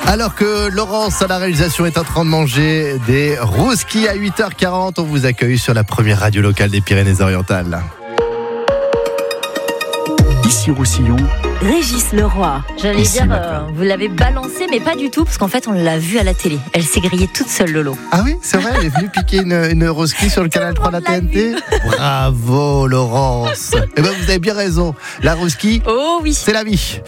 Alors que Laurence à la réalisation est en train de manger des rouskis à 8h40, on vous accueille sur la première radio locale des Pyrénées-Orientales. Ici Roussillon. Régis Leroy. J'allais Ici, dire, vous l'avez balancé, mais pas du tout, parce qu'en fait, on l'a vue à la télé. Elle s'est grillée toute seule, Lolo. Ah oui, c'est vrai, elle est venue piquer une rouski sur le canal 3 de la TNT. Bravo Laurence. Eh ben vous avez bien raison. La rouski, Oh oui. c'est la vie.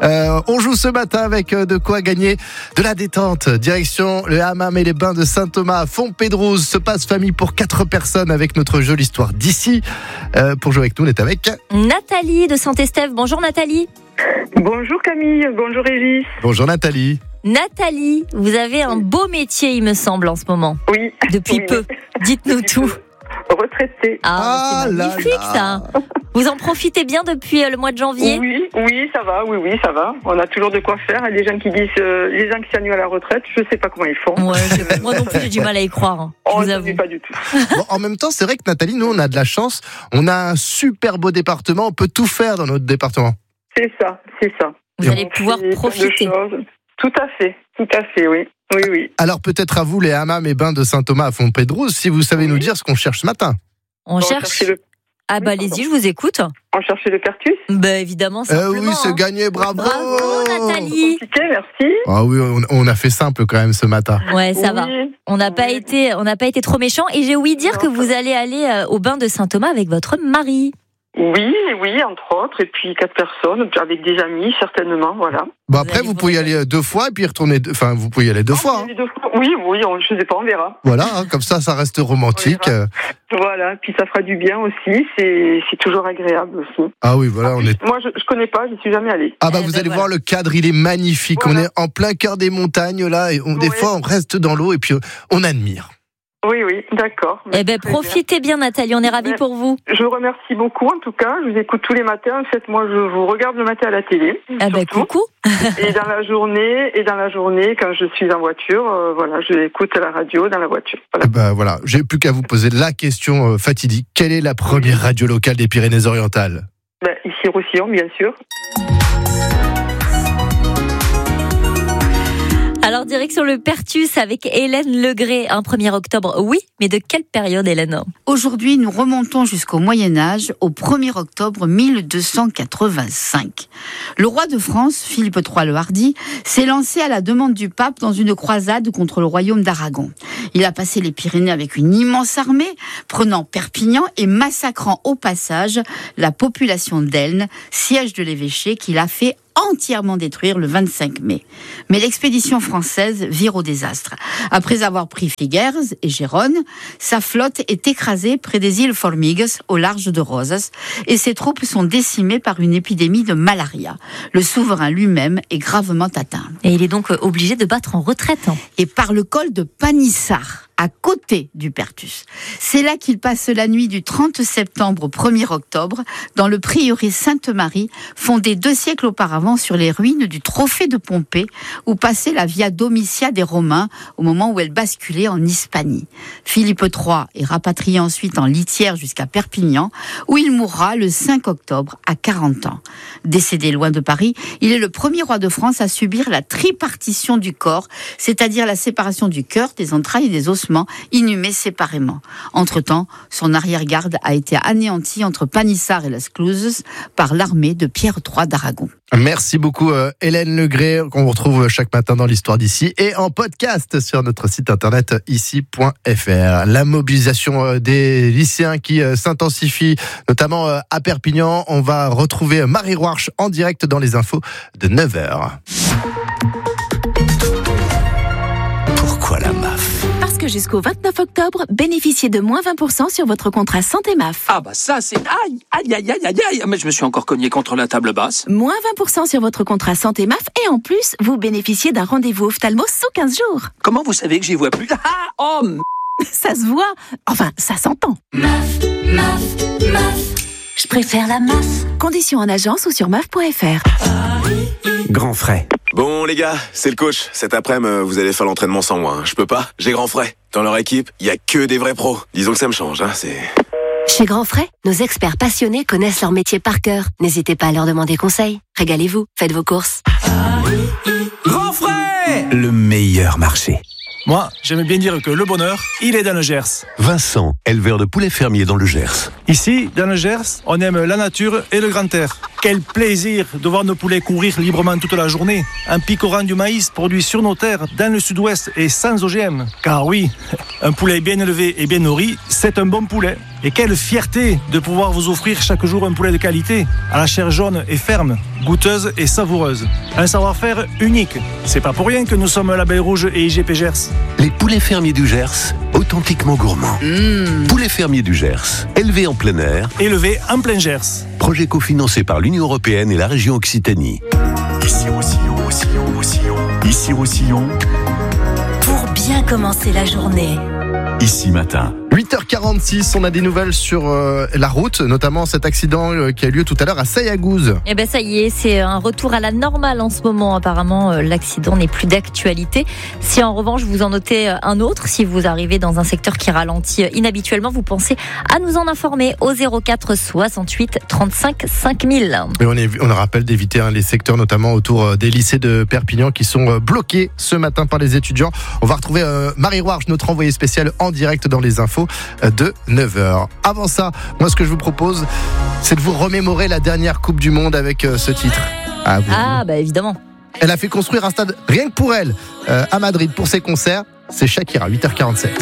On joue ce matin avec de quoi gagner de la détente. Direction le hammam et les bains de Saint-Thomas à Fontpédrouse. Se passe famille pour 4 personnes avec notre jeu l'histoire d'ici. Pour jouer avec nous, on est avec Nathalie de Saint-Estève. Bonjour Nathalie. Bonjour Camille, bonjour Régis. Bonjour Nathalie. Nathalie, vous avez un beau métier, il me semble, en ce moment. Oui. Depuis Oui, peu. Dites-nous tout. Retraité. Ah, c'est magnifique ça. Vous en profitez bien depuis le mois de janvier? Oui, ça va, oui, ça va. On a toujours de quoi faire. Il y a des gens qui disent, les gens qui s'annulent à la retraite, je sais pas comment ils font. Ouais, moi non plus, j'ai du mal à y croire. Hein, je vous avoue. Pas du tout. Bon, en même temps, c'est vrai que Nathalie, nous, on a de la chance. On a un super beau département. On peut tout faire dans notre département. C'est ça. Vous allez pouvoir On fait profiter. plein de choses. Tout à fait, oui. Oui. Alors peut-être à vous, les hammams et bains de Saint-Thomas à Fontpédrouse, si vous savez nous dire ce qu'on cherche ce matin. On cherche. Ah bah allez-y, je vous écoute. On cherchait le Pertus. Bah évidemment, simplement. Oui, c'est gagné, bravo. Bravo Nathalie. Compliqué, merci. Ah oui, on a fait simple quand même ce matin. Ouais, ça va. Oui. On n'a pas été trop méchants. Et j'ai ouï dire que vous allez aller au bain de Saint-Thomas avec votre mari. Oui, entre autres, et puis 4 personnes, avec des amis, certainement, voilà. Bon, après, vous pouvez y aller 2 fois et puis retourner. Enfin, vous pouvez y aller 2 fois. Hein. Oui, je sais pas, on verra. Voilà, hein, comme ça reste romantique. Voilà, puis ça fera du bien aussi, c'est toujours agréable aussi. Ah oui, voilà, on est. Moi, je connais pas, j'y suis jamais allée. Ah bah vous allez voir, le cadre, il est magnifique. Voilà. On est en plein cœur des montagnes là, et des fois on reste dans l'eau et puis on admire. Oui, d'accord. Eh ben profitez bien Nathalie, on est ravis pour vous. Je vous remercie beaucoup en tout cas, je vous écoute tous les matins. En fait, moi je vous regarde le matin à la télé. Ah ben coucou. Et dans la journée, quand je suis en voiture, voilà, je écoute la radio dans la voiture. Voilà. Bah voilà, j'ai plus qu'à vous poser la question fatidique. Quelle est la première radio locale des Pyrénées-Orientales? Ici Roussillon, bien sûr. Alors direction le Pertus avec Hélène Legré, un 1er octobre. Oui, mais de quelle période Hélène? Aujourd'hui, nous remontons jusqu'au Moyen-Âge, au 1er octobre 1285. Le roi de France, Philippe III le Hardi, s'est lancé à la demande du pape dans une croisade contre le royaume d'Aragon. Il a passé les Pyrénées avec une immense armée, prenant Perpignan et massacrant au passage la population d'Elne, siège de l'évêché qu'il a fait entièrement détruire le 25 mai. Mais l'expédition française vire au désastre. Après avoir pris Figueres et Gérone, sa flotte est écrasée près des îles Formigues, au large de Rosas, et ses troupes sont décimées par une épidémie de malaria. Le souverain lui-même est gravement atteint. Et il est donc obligé de battre en retraite. Et par le col de Panissar, à côté du Pertus. C'est là qu'il passe la nuit du 30 septembre au 1er octobre, dans le prieuré Sainte-Marie, fondé 2 siècles auparavant sur les ruines du trophée de Pompée, où passait la Via Domitia des Romains, au moment où elle basculait en Hispanie. Philippe III est rapatrié ensuite en litière jusqu'à Perpignan, où il mourra le 5 octobre à 40 ans. Décédé loin de Paris, il est le premier roi de France à subir la tripartition du corps, c'est-à-dire la séparation du cœur, des entrailles et des ossements, inhumés séparément. Entre-temps, son arrière-garde a été anéanti entre Panissar et Las Cluses par l'armée de Pierre III d'Aragon. Merci beaucoup Hélène Legré, qu'on retrouve chaque matin dans l'histoire d'ici et en podcast sur notre site internet ici.fr. La mobilisation des lycéens qui s'intensifie, notamment à Perpignan. On va retrouver Marie Roarch en direct dans les infos de 9h. Pourquoi la MAF? Parce que jusqu'au 29 octobre, bénéficiez de moins 20% sur votre contrat santé MAF. Ah bah ça c'est... Aïe. Mais je me suis encore cogné contre la table basse. Moins 20% sur votre contrat santé MAF et en plus, vous bénéficiez d'un rendez-vous ophtalmo sous 15 jours. Comment vous savez que j'y vois plus? Ça se voit. Enfin, ça s'entend. MAF. Je préfère la MAF. Conditions en agence ou sur MAF.fr. Grand frais. Bon les gars, c'est le coach. Cet après-midi, vous allez faire l'entraînement sans moi. Je peux pas, j'ai grand frais. Dans leur équipe, il y a que des vrais pros. Disons que ça me change, c'est... Chez Grand Frais, nos experts passionnés connaissent leur métier par cœur. N'hésitez pas à leur demander conseil. Régalez-vous, faites vos courses. Grand frais! Ouais, le meilleur marché. Moi, j'aime bien dire que le bonheur, il est dans le Gers. Vincent, éleveur de poulets fermiers dans le Gers. Ici, dans le Gers, on aime la nature et le grand air. Quel plaisir de voir nos poulets courir librement toute la journée, en picorant du maïs produit sur nos terres, dans le sud-ouest et sans OGM. Car oui, un poulet bien élevé et bien nourri, c'est un bon poulet. Et quelle fierté de pouvoir vous offrir chaque jour un poulet de qualité, à la chair jaune et ferme, goûteuse et savoureuse. Un savoir-faire unique. C'est pas pour rien que nous sommes Label Rouge et IGP Gers. Les poulets fermiers du Gers, authentiquement gourmands. Poulets fermiers du Gers, élevés en plein air. Élevés en plein Gers. Projet cofinancé par l'Union européenne et la région Occitanie. Ici Roussillon. Ici Roussillon. Pour bien commencer la journée. Ici Matin. 8h46, on a des nouvelles sur la route, notamment cet accident qui a eu lieu tout à l'heure à Sayagouz. Eh ben ça y est, c'est un retour à la normale en ce moment. Apparemment, l'accident n'est plus d'actualité. Si en revanche vous en notez un autre, si vous arrivez dans un secteur qui ralentit inhabituellement, vous pensez à nous en informer au 04 68 35 5000. Et on rappelle d'éviter les secteurs notamment autour des lycées de Perpignan qui sont bloqués ce matin par les étudiants. On va retrouver Marie Roarge, notre envoyée spéciale en direct dans les infos de 9h. Avant ça, moi ce que je vous propose, c'est de vous remémorer la dernière Coupe du Monde avec ce titre. Bah évidemment. Elle a fait construire un stade rien que pour elle à Madrid pour ses concerts. C'est Shakira, 8h47.